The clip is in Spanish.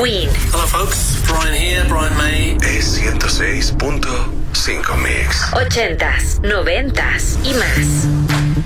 Queen. Hello folks, Brian here, Brian May. Es 106.5 Mix. 80s, 90s y más.